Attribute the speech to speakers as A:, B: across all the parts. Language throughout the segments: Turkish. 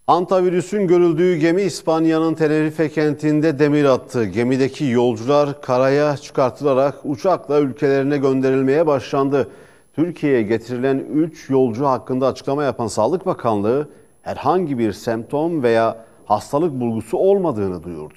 A: Hantavirüsün görüldüğü gemi İspanya'nın Tenerife kentinde demir attı. Gemideki yolcular karaya çıkartılarak uçakla ülkelerine gönderilmeye başlandı. Türkiye'ye getirilen 3 yolcu hakkında açıklama yapan Sağlık Bakanlığı herhangi bir semptom veya hastalık bulgusu olmadığını duyurdu.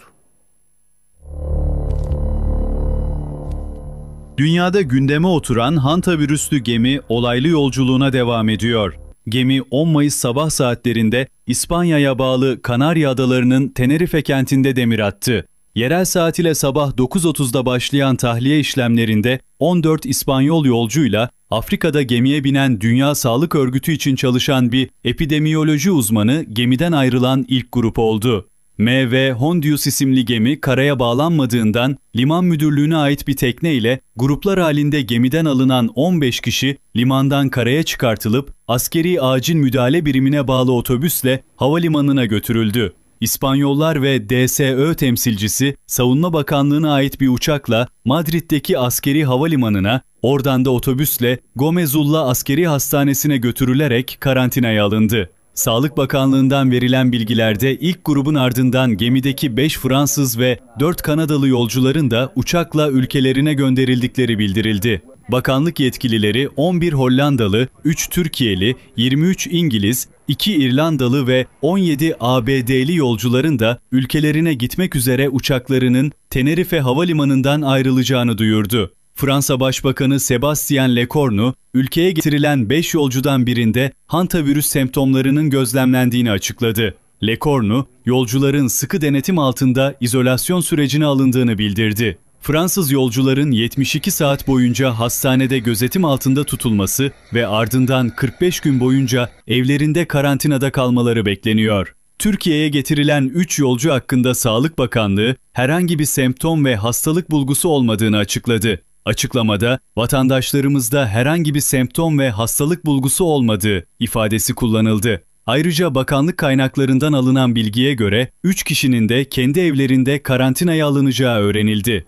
B: Dünyada gündeme oturan hantavirüslü gemi olaylı yolculuğuna devam ediyor. Gemi 10 Mayıs sabah saatlerinde İspanya'ya bağlı Kanarya Adaları'nın Tenerife kentinde demir attı. Yerel saat ile sabah 9.30'da başlayan tahliye işlemlerinde 14 İspanyol yolcuyla Afrika'da gemiye binen Dünya Sağlık Örgütü için çalışan bir epidemiyoloji uzmanı gemiden ayrılan ilk grup oldu. M.V. Hondius isimli gemi karaya bağlanmadığından liman müdürlüğüne ait bir tekne ile gruplar halinde gemiden alınan 15 kişi limandan karaya çıkartılıp askeri acil müdahale birimine bağlı otobüsle havalimanına götürüldü. İspanyollar ve DSÖ temsilcisi Savunma Bakanlığı'na ait bir uçakla Madrid'deki askeri havalimanına, oradan da otobüsle Gomezulla Askeri Hastanesi'ne götürülerek karantinaya alındı. Sağlık Bakanlığı'ndan verilen bilgilerde ilk grubun ardından gemideki 5 Fransız ve 4 Kanadalı yolcuların da uçakla ülkelerine gönderildikleri bildirildi. Bakanlık yetkilileri 11 Hollandalı, 3 Türkiye'li, 23 İngiliz, 2 İrlandalı ve 17 ABD'li yolcuların da ülkelerine gitmek üzere uçaklarının Tenerife Havalimanı'ndan ayrılacağını duyurdu. Fransa Başbakanı Sébastien Lecornu, ülkeye getirilen 5 yolcudan birinde hantavirüs semptomlarının gözlemlendiğini açıkladı. Lecornu, yolcuların sıkı denetim altında izolasyon sürecine alındığını bildirdi. Fransız yolcuların 72 saat boyunca hastanede gözetim altında tutulması ve ardından 45 gün boyunca evlerinde karantinada kalmaları bekleniyor. Türkiye'ye getirilen 3 yolcu hakkında Sağlık Bakanlığı herhangi bir semptom ve hastalık bulgusu olmadığını açıkladı. Açıklamada vatandaşlarımızda herhangi bir semptom ve hastalık bulgusu olmadığı ifadesi kullanıldı. Ayrıca bakanlık kaynaklarından alınan bilgiye göre 3 kişinin de kendi evlerinde karantinaya alınacağı öğrenildi.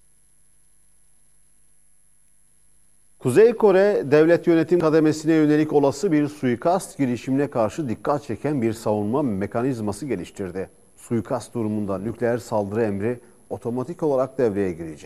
A: Kuzey Kore devlet yönetim kademesine yönelik olası bir suikast girişimine karşı dikkat çeken bir savunma mekanizması geliştirdi. Suikast durumunda nükleer saldırı emri otomatik olarak devreye girecek.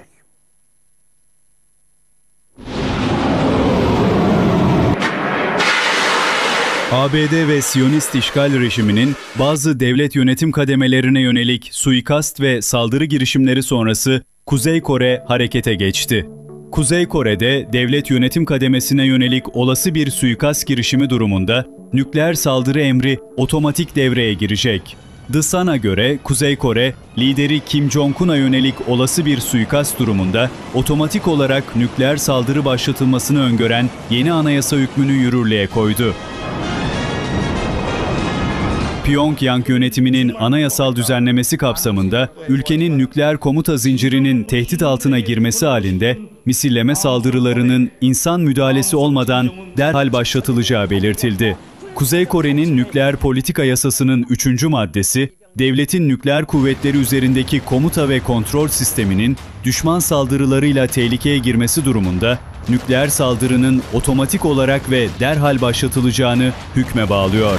B: ABD ve Siyonist işgal rejiminin bazı devlet yönetim kademelerine yönelik suikast ve saldırı girişimleri sonrası Kuzey Kore harekete geçti. Kuzey Kore'de devlet yönetim kademesine yönelik olası bir suikast girişimi durumunda nükleer saldırı emri otomatik devreye girecek. The Sun'a göre Kuzey Kore, lideri Kim Jong-un'a yönelik olası bir suikast durumunda otomatik olarak nükleer saldırı başlatılmasını öngören yeni anayasa hükmünü yürürlüğe koydu. Pyongyang yönetiminin anayasal düzenlemesi kapsamında ülkenin nükleer komuta zincirinin tehdit altına girmesi halinde misilleme saldırılarının insan müdahalesi olmadan derhal başlatılacağı belirtildi. Kuzey Kore'nin nükleer politika yasasının 3. maddesi, devletin nükleer kuvvetleri üzerindeki komuta ve kontrol sisteminin düşman saldırılarıyla tehlikeye girmesi durumunda nükleer saldırının otomatik olarak ve derhal başlatılacağını hükme bağlıyor.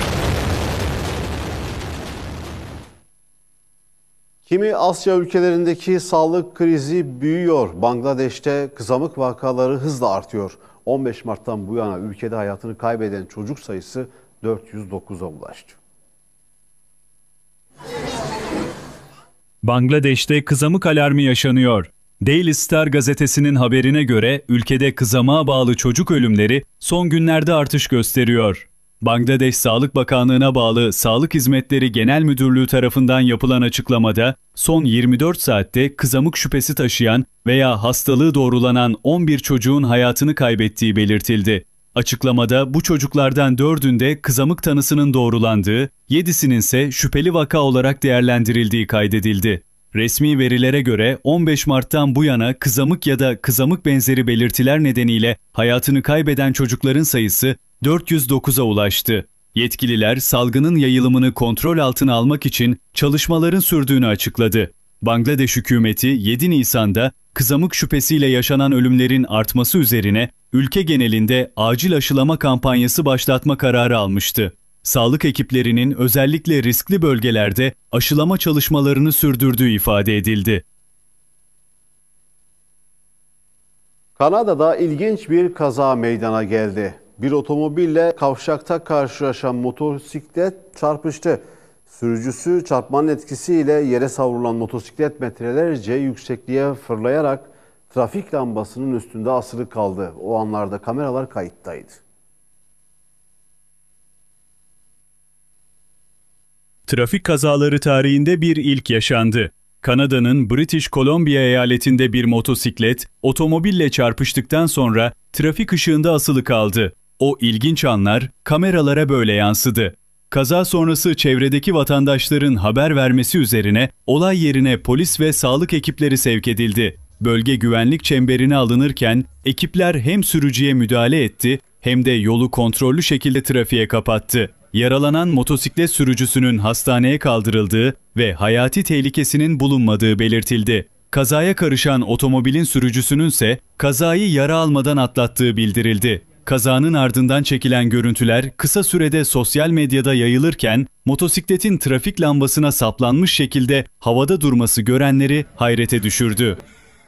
A: Kimi Asya ülkelerindeki sağlık krizi büyüyor. Bangladeş'te kızamık vakaları hızla artıyor. 15 Mart'tan bu yana ülkede hayatını kaybeden çocuk sayısı 409'a ulaştı.
B: Bangladeş'te kızamık alarmı yaşanıyor. Daily Star gazetesinin haberine göre ülkede kızamığa bağlı çocuk ölümleri son günlerde artış gösteriyor. Bangladeş Sağlık Bakanlığı'na bağlı Sağlık Hizmetleri Genel Müdürlüğü tarafından yapılan açıklamada son 24 saatte kızamık şüphesi taşıyan veya hastalığı doğrulanan 11 çocuğun hayatını kaybettiği belirtildi. Açıklamada bu çocuklardan 4'ünde kızamık tanısının doğrulandığı, 7'sinin ise şüpheli vaka olarak değerlendirildiği kaydedildi. Resmi verilere göre 15 Mart'tan bu yana kızamık ya da kızamık benzeri belirtiler nedeniyle hayatını kaybeden çocukların sayısı 409'a ulaştı. Yetkililer salgının yayılımını kontrol altına almak için çalışmaların sürdüğünü açıkladı. Bangladeş hükümeti 7 Nisan'da kızamık şüphesiyle yaşanan ölümlerin artması üzerine ülke genelinde acil aşılama kampanyası başlatma kararı almıştı. sağlık ekiplerinin özellikle riskli bölgelerde aşılama çalışmalarını sürdürdüğü ifade edildi.
A: Kanada'da ilginç bir kaza meydana geldi. Bir otomobille kavşakta karşılaşan motosiklet çarpıştı. Sürücüsü çarpmanın etkisiyle yere savrulan motosiklet metrelerce yüksekliğe fırlayarak trafik lambasının üstünde asılı kaldı. O anlarda kameralar kayıttaydı.
B: Trafik kazaları tarihinde bir ilk yaşandı. Kanada'nın British Columbia eyaletinde bir motosiklet otomobille çarpıştıktan sonra trafik ışığında asılı kaldı. O ilginç anlar kameralara böyle yansıdı. Kaza sonrası çevredeki vatandaşların haber vermesi üzerine olay yerine polis ve sağlık ekipleri sevk edildi. Bölge güvenlik çemberine alınırken ekipler hem sürücüye müdahale etti hem de yolu kontrollü şekilde trafiğe kapattı. Yaralanan motosiklet sürücüsünün hastaneye kaldırıldığı ve hayati tehlikesinin bulunmadığı belirtildi. Kazaya karışan otomobilin sürücüsünün ise kazayı yara almadan atlattığı bildirildi. Kazanın ardından çekilen görüntüler kısa sürede sosyal medyada yayılırken motosikletin trafik lambasına saplanmış şekilde havada durması görenleri hayrete düşürdü.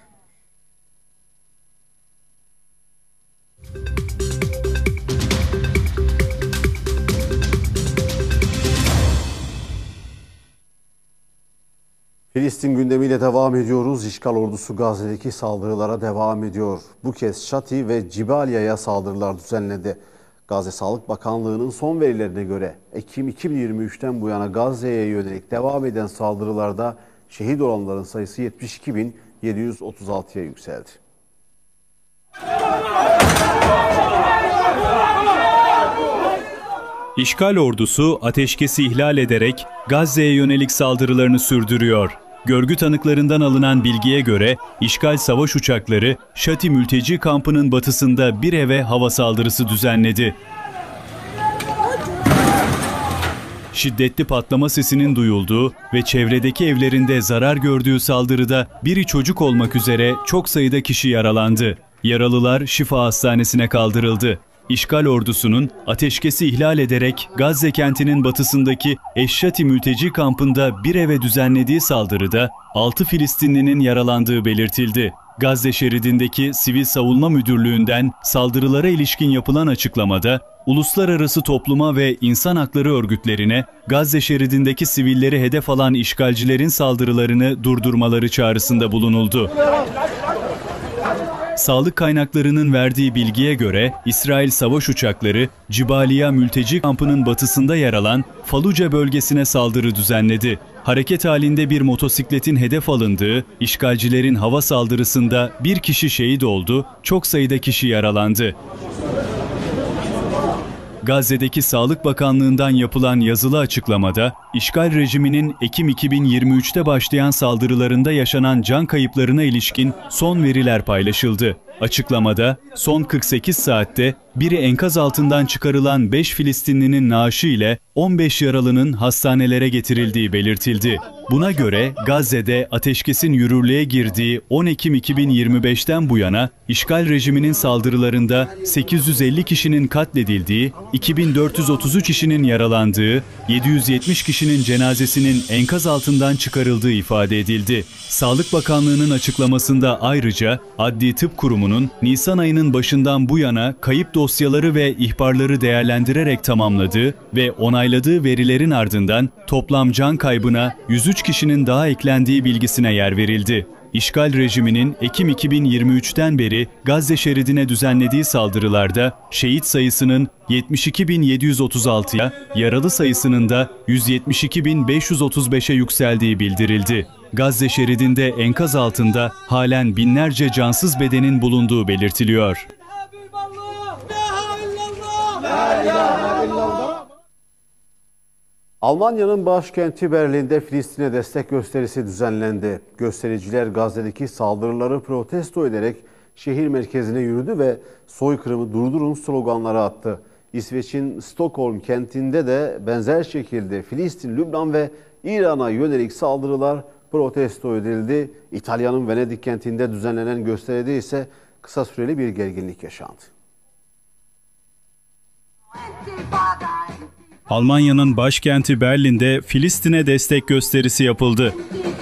A: Filistin gündemiyle devam ediyoruz. İşgal ordusu Gazze'deki saldırılara devam ediyor. Bu kez Şati ve Cibaliya'ya saldırılar düzenledi. Gazze Sağlık Bakanlığı'nın son verilerine göre Ekim 2023'ten bu yana Gazze'ye yönelik devam eden saldırılarda şehit olanların sayısı 72.736'ya yükseldi.
B: İşgal ordusu ateşkesi ihlal ederek Gazze'ye yönelik saldırılarını sürdürüyor. Görgü tanıklarından alınan bilgiye göre işgal savaş uçakları Şati mülteci kampının batısında bir eve hava saldırısı düzenledi. Şiddetli patlama sesinin duyulduğu ve çevredeki evlerinde zarar gördüğü saldırıda biri çocuk olmak üzere çok sayıda kişi yaralandı. Yaralılar şifa hastanesine kaldırıldı. İşgal ordusunun ateşkesi ihlal ederek Gazze kentinin batısındaki Eşşati mülteci kampında bir eve düzenlediği saldırıda 6 Filistinlinin yaralandığı belirtildi. Gazze şeridindeki Sivil Savunma Müdürlüğü'nden saldırılara ilişkin yapılan açıklamada, uluslararası topluma ve insan hakları örgütlerine Gazze şeridindeki sivilleri hedef alan işgalcilerin saldırılarını durdurmaları çağrısında bulunuldu. Sağlık kaynaklarının verdiği bilgiye göre İsrail savaş uçakları Cibaliya mülteci kampının batısında yer alan Faluca bölgesine saldırı düzenledi. Hareket halinde bir motosikletin hedef alındığı işgalcilerin hava saldırısında bir kişi şehit oldu, çok sayıda kişi yaralandı. Gazze'deki Sağlık Bakanlığı'ndan yapılan yazılı açıklamada, işgal rejiminin Ekim 2023'te başlayan saldırılarında yaşanan can kayıplarına ilişkin son veriler paylaşıldı. Açıklamada, son 48 saatte biri enkaz altından çıkarılan 5 Filistinlinin naaşı ile 15 yaralının hastanelere getirildiği belirtildi. Buna göre Gazze'de ateşkesin yürürlüğe girdiği 10 Ekim 2025'ten bu yana işgal rejiminin saldırılarında 850 kişinin katledildiği, 2433 kişinin yaralandığı, 770 kişinin cenazesinin enkaz altından çıkarıldığı ifade edildi. Sağlık Bakanlığı'nın açıklamasında ayrıca Adli Tıp Kurumu'nun Nisan ayının başından bu yana kayıp dosyaları ve ihbarları değerlendirerek tamamladığı ve onayladığı verilerin ardından toplam can kaybına 103 kişinin daha eklendiği bilgisine yer verildi. İşgal rejiminin Ekim 2023'ten beri Gazze şeridine düzenlediği saldırılarda şehit sayısının 72.736'ya, yaralı sayısının da 172.535'e yükseldiği bildirildi. Gazze şeridinde enkaz altında halen binlerce cansız bedenin bulunduğu belirtiliyor.
A: Almanya'nın başkenti Berlin'de Filistin'e destek gösterisi düzenlendi. Göstericiler Gazze'deki saldırıları protesto ederek şehir merkezine yürüdü ve soykırımı durdurun sloganları attı. İsveç'in Stockholm kentinde de benzer şekilde Filistin, Lübnan ve İran'a yönelik saldırılar protesto edildi. İtalya'nın Venedik kentinde düzenlenen gösteride ise kısa süreli bir gerginlik yaşandı.
B: Almanya'nın başkenti Berlin'de Filistin'e destek gösterisi yapıldı.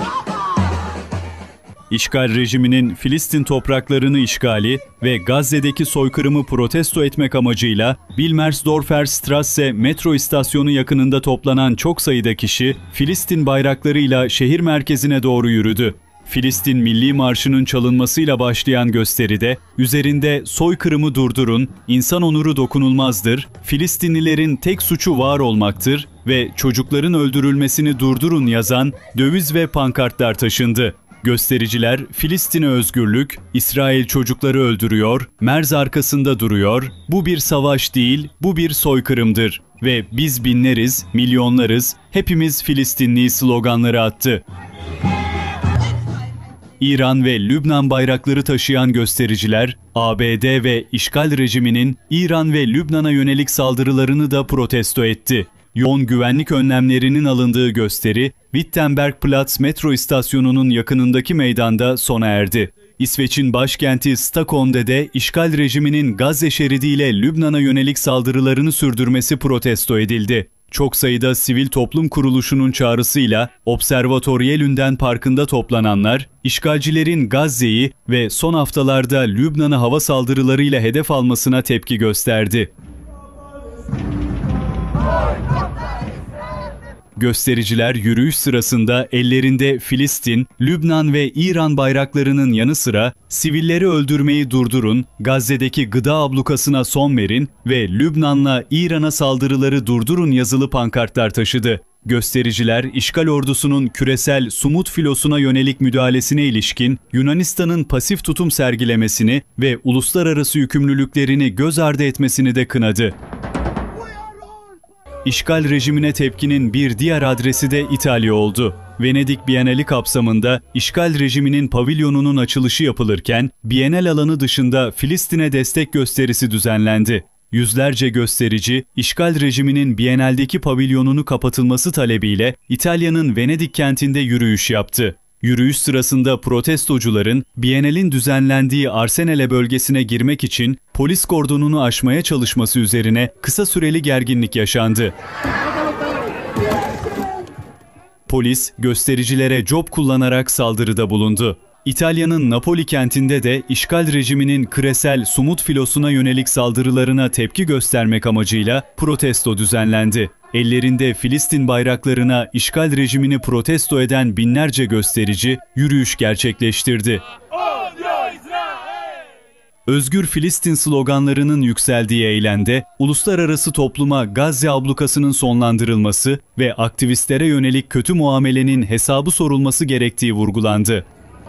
B: İşgal rejiminin Filistin topraklarını işgali ve Gazze'deki soykırımı protesto etmek amacıyla Wilmersdorfer Strasse metro istasyonu yakınında toplanan çok sayıda kişi Filistin bayraklarıyla şehir merkezine doğru yürüdü. Filistin Milli Marşı'nın çalınmasıyla başlayan gösteride üzerinde "Soykırımı durdurun, insan onuru dokunulmazdır, Filistinlilerin tek suçu var olmaktır ve çocukların öldürülmesini durdurun" yazan döviz ve pankartlar taşındı. Göstericiler Filistin'e özgürlük, İsrail çocukları öldürüyor, Merz arkasında duruyor, bu bir savaş değil, bu bir soykırımdır ve biz binleriz, milyonlarız, hepimiz Filistinli sloganları attı. İran ve Lübnan bayrakları taşıyan göstericiler, ABD ve işgal rejiminin İran ve Lübnan'a yönelik saldırılarını da protesto etti. Yoğun güvenlik önlemlerinin alındığı gösteri, Wittenbergplatz metro istasyonunun yakınındaki meydanda sona erdi. İsveç'in başkenti Stockholm'de işgal rejiminin Gazze şeridiyle Lübnan'a yönelik saldırılarını sürdürmesi protesto edildi. Çok sayıda sivil toplum kuruluşunun çağrısıyla Observatorielünden Parkı'nda toplananlar, işgalcilerin Gazze'yi ve son haftalarda Lübnan'ı hava saldırılarıyla hedef almasına tepki gösterdi. Göstericiler yürüyüş sırasında ellerinde Filistin, Lübnan ve İran bayraklarının yanı sıra "Sivilleri öldürmeyi durdurun, Gazze'deki gıda ablukasına son verin ve Lübnan'la İran'a saldırıları durdurun" yazılı pankartlar taşıdı. Göstericiler, işgal ordusunun küresel Sumut filosuna yönelik müdahalesine ilişkin Yunanistan'ın pasif tutum sergilemesini ve uluslararası yükümlülüklerini göz ardı etmesini de kınadı. İşgal rejimine tepkinin bir diğer adresi de İtalya oldu. Venedik Bienali kapsamında işgal rejiminin pavilyonunun açılışı yapılırken, Bienal alanı dışında Filistin'e destek gösterisi düzenlendi. Yüzlerce gösterici, işgal rejiminin Bienal'deki pavilyonunu kapatılması talebiyle İtalya'nın Venedik kentinde yürüyüş yaptı. Yürüyüş sırasında protestocuların Bienal'in düzenlendiği Arsenale bölgesine girmek için polis kordonunu aşmaya çalışması üzerine kısa süreli gerginlik yaşandı. Polis göstericilere cop kullanarak saldırıda bulundu. İtalya'nın Napoli kentinde de işgal rejiminin küresel Sumut filosuna yönelik saldırılarına tepki göstermek amacıyla protesto düzenlendi. Ellerinde Filistin bayraklarına işgal rejimini protesto eden binlerce gösterici yürüyüş gerçekleştirdi. Özgür Filistin sloganlarının yükseldiği eylemde, uluslararası topluma Gazze ablukasının sonlandırılması ve aktivistlere yönelik kötü muamelenin hesabı sorulması gerektiği vurgulandı.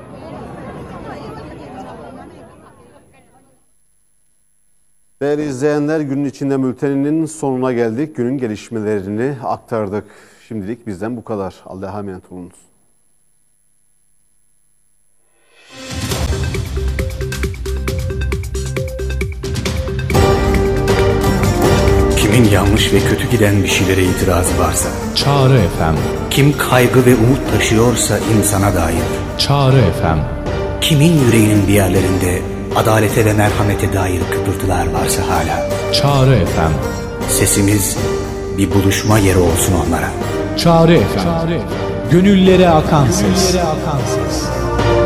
A: Değerli izleyenler, günün içinde bülteninin sonuna geldik. Günün gelişmelerini aktardık. Şimdilik bizden bu kadar. Allah'a emanet olunuz.
C: Kimin yanlış ve kötü giden bir şeylere itirazı varsa,
D: Çağrı FM.
C: kim kaygı ve umut taşıyorsa insana dair,
D: Çağrı FM.
C: kimin yüreğinin bir yerlerinde adalete ve merhamete dair kıpırtılar varsa hala,
D: Çağrı FM.
C: sesimiz bir buluşma yeri olsun onlara.
D: Çağrı FM. Gönüllere akan ses.